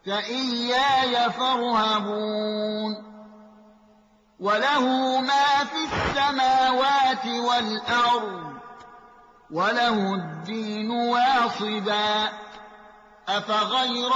فإياي فارهبون وله ما في السماوات والأرض وله الدين واصبا أفغير